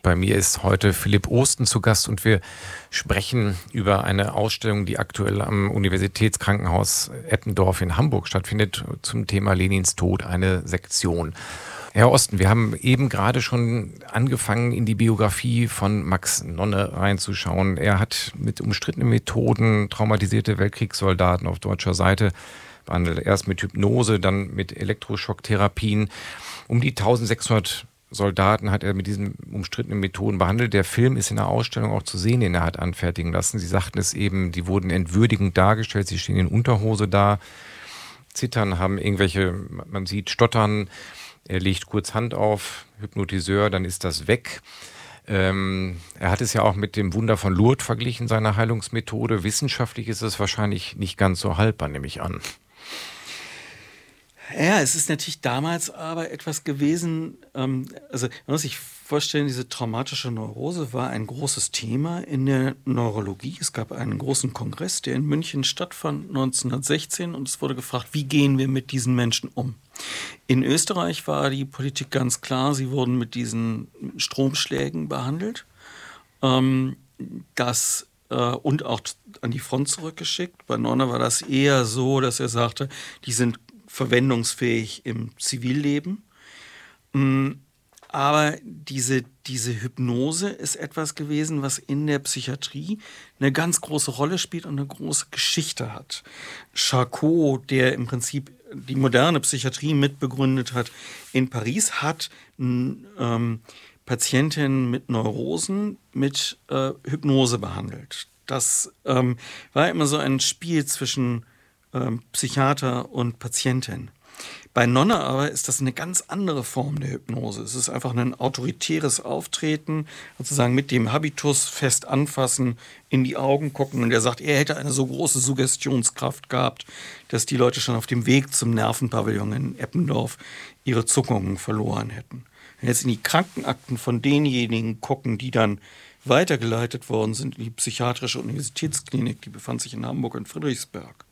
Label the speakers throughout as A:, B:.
A: Bei mir ist heute Philipp Osten zu Gast und wir sprechen über eine Ausstellung, die aktuell am Universitätskrankenhaus Eppendorf in Hamburg stattfindet, zum Thema Lenins Tod, eine Sektion. Herr Osten, wir haben eben gerade schon angefangen, in die Biografie von Max Nonne reinzuschauen. Er hat mit umstrittenen Methoden traumatisierte Weltkriegssoldaten auf deutscher Seite behandelt. Erst mit Hypnose, dann mit Elektroschocktherapien. Um die 1600 Soldaten hat er mit diesen umstrittenen Methoden behandelt. Der Film ist in der Ausstellung auch zu sehen, den er hat anfertigen lassen. Sie sagten es eben, die wurden entwürdigend dargestellt. Sie stehen in Unterhose da, zittern, haben irgendwelche, man sieht, stottern. Er legt kurz Hand auf, Hypnotiseur, dann ist das weg. Er hat es ja auch mit dem Wunder von Lourdes verglichen, seiner Heilungsmethode. Wissenschaftlich ist es wahrscheinlich nicht ganz so haltbar, nehme ich an.
B: Ja, es ist natürlich damals aber etwas gewesen, also man muss sich vorstellen, diese traumatische Neurose war ein großes Thema in der Neurologie. Es gab einen großen Kongress, der in München stattfand 1916 und es wurde gefragt, wie gehen wir mit diesen Menschen um? In Österreich war die Politik ganz klar, sie wurden mit diesen Stromschlägen behandelt, und auch an die Front zurückgeschickt. Bei Nonne war das eher so, dass er sagte, die sind verwendungsfähig im Zivilleben. Aber diese Hypnose ist etwas gewesen, was in der Psychiatrie eine ganz große Rolle spielt und eine große Geschichte hat. Charcot, der im Prinzip die moderne Psychiatrie mitbegründet hat, in Paris hat Patientinnen mit Neurosen mit Hypnose behandelt. Das war immer so ein Spiel zwischen Psychiater und Patientin. Bei Nonne aber ist das eine ganz andere Form der Hypnose. Es ist einfach ein autoritäres Auftreten, sozusagen mit dem Habitus fest anfassen, in die Augen gucken. Und er sagt, er hätte eine so große Suggestionskraft gehabt, dass die Leute schon auf dem Weg zum Nervenpavillon in Eppendorf ihre Zuckungen verloren hätten. Wenn wir jetzt in die Krankenakten von denjenigen gucken, die dann weitergeleitet worden sind in die psychiatrische Universitätsklinik, die befand sich in Hamburg und Friedrichsberg,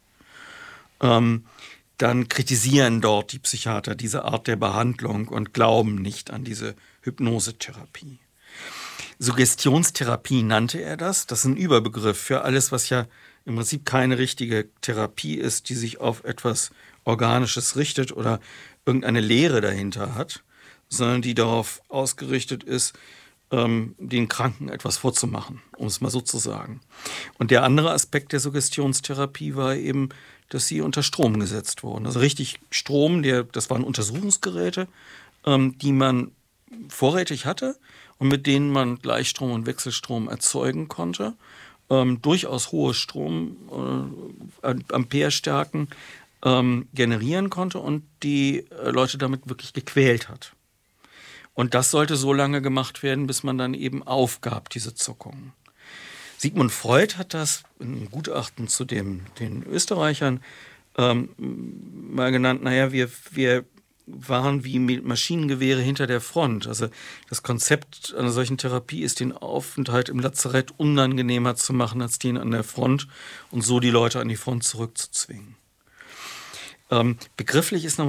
B: dann kritisieren dort die Psychiater diese Art der Behandlung und glauben nicht an diese Hypnosetherapie. Suggestionstherapie nannte er das. Das ist ein Überbegriff für alles, was ja im Prinzip keine richtige Therapie ist, die sich auf etwas Organisches richtet oder irgendeine Lehre dahinter hat, sondern die darauf ausgerichtet ist, den Kranken etwas vorzumachen, um es mal so zu sagen. Und der andere Aspekt der Suggestionstherapie war eben, dass sie unter Strom gesetzt wurden. Also richtig Strom, das waren Untersuchungsgeräte, die man vorrätig hatte und mit denen man Gleichstrom und Wechselstrom erzeugen konnte. Durchaus hohe Amperestärken generieren konnte und die Leute damit wirklich gequält hat. Und das sollte so lange gemacht werden, bis man dann eben aufgab, diese Zuckungen. Sigmund Freud hat das in einem Gutachten zu den Österreichern mal genannt, naja, wir waren wie Maschinengewehre hinter der Front. Also das Konzept einer solchen Therapie ist, den Aufenthalt im Lazarett unangenehmer zu machen als den an der Front und so die Leute an die Front zurückzuzwingen. Begrifflich ist noch